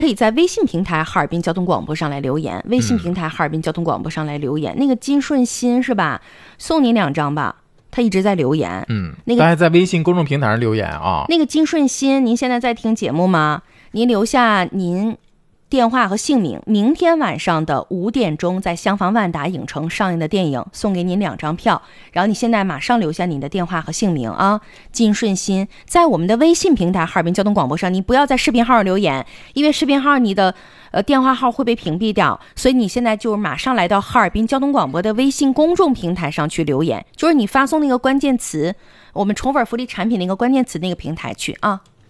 可以在微信平台哈尔滨交通广播上来留言，微信平台哈尔滨交通广播上来留言。那个金顺心是吧？送你2张吧，他一直在留言。那个大家在微信公众平台上留言啊。 那个金顺心，您现在在听节目吗？您留下您电话和姓名，明天晚上的5点钟在香坊万达影城上映的电影，送给您2张票。然后你现在马上留下你的电话和姓名啊，金顺心，在我们的微信平台哈尔滨交通广播上，你不要在视频号留言，因为视频号你的电话号会被屏蔽掉，所以你现在就马上来到哈尔滨交通广播的微信公众平台上去留言，就是你发送那个关键词，我们宠粉福利产品那个关键词那个平台去啊。